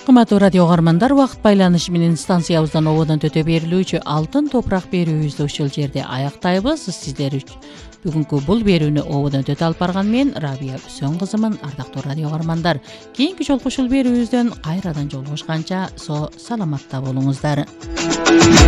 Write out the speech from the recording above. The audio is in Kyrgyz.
Кымбаттуу радио угармандар, вакыт байланышы менен станциябыздан ободон төтө берилүүчү Алтын топурак берүүбүздү ушул жерде аяктайбыз. Сиздер бүгүнкү бул берүүнү ободон төтө алып барган мен Рабия Үсөн кызымын. Ардактуу радио угармандар, кийинки жолку ушул берүүбүздөн кайрадан жолугушканча саламатта болуңуздар.